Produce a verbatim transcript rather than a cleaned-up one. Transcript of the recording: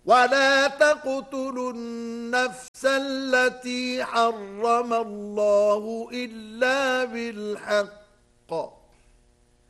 ولا تقتلوا النفس التي حرم الله إلا بالحق